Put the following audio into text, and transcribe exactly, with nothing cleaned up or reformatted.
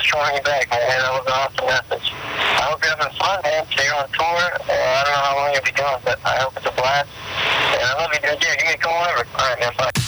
calling you back, man. That was an awesome message. I hope you're having fun, man. So you're on tour. Uh, I don't know how long you'll be doing, but I hope it's a blast. And I love you, dude. Yeah, give me a call whenever. All right, man. Bye.